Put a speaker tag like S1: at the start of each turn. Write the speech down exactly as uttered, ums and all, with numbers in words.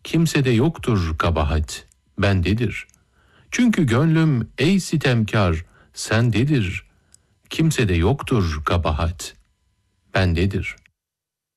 S1: kimsede yoktur kabahat, bendedir. Çünkü gönlüm ey sitemkar, sendedir. Kimsede yoktur kabahat, bendedir.